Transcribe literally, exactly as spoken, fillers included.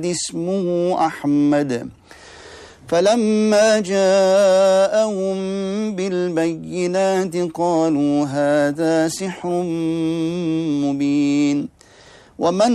اسمه أحمد فلما جاءهم بالبينات قالوا هذا سحر مبين ومن